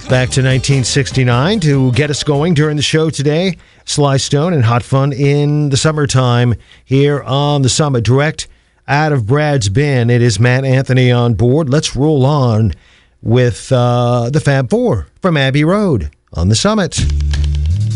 Back to 1969 to get us going during the show today. Sly Stone and Hot Fun in the Summertime here on the Summit. Direct out of Brad's Bin. It is Matt Anthony on board. Let's roll on with the Fab Four from Abbey Road on the Summit.